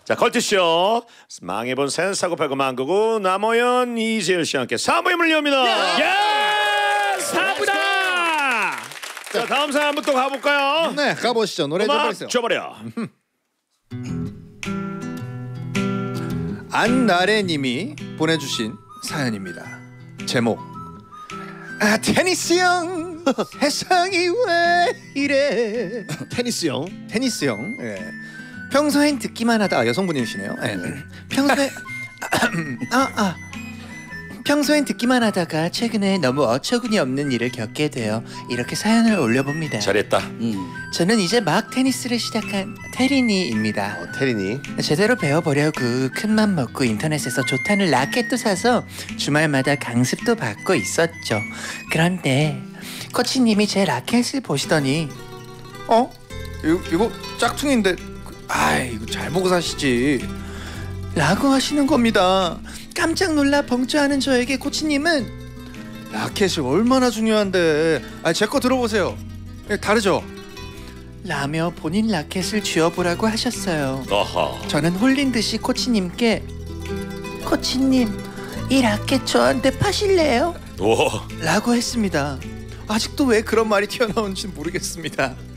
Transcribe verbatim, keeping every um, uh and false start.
자, 컬투쇼 망해본 센스하고 팔고 망고고 남호연 이재현 씨와 함께 사 부임을 여니다. 예! 사 부다! 자, 다음 사람부터 가볼까요? 네, 가보시죠. 노래 좀 음악 버리세요. 줘버려. 안나래님이 보내주신 사연입니다. 제목: 아, 테니스 형 세상이 왜 이래. 테니스 형. 테니스 형. 예. 평소엔 듣기만 하다. 아, 여성분이시네요. 예. 평소에 아, 아. 평소엔 듣기만 하다가 최근에 너무 어처구니 없는 일을 겪게 되어 이렇게 사연을 올려봅니다. 잘했다. 음. 저는 이제 막 테니스를 시작한 테린이입니다. 어, 테린이. 제대로 배워보려고 큰맘 먹고 인터넷에서 좋다는 라켓도 사서 주말마다 강습도 받고 있었죠. 그런데 코치님이 제 라켓을 보시더니 어? 이거, 이거 짝퉁인데 아 이거 잘 보고 사시지 라고 하시는 겁니다. 깜짝 놀라 벙쪄하는 저에게 코치님은 라켓이 얼마나 중요한데 아, 제 거 들어보세요. 다르죠? 라며 본인 라켓을 쥐어보라고 하셨어요. 어허. 저는 홀린 듯이 코치님께 코치님 이 라켓 저한테 파실래요? 오. 라고 했습니다. 아직도 왜 그런 말이 튀어나오는지 모르겠습니다.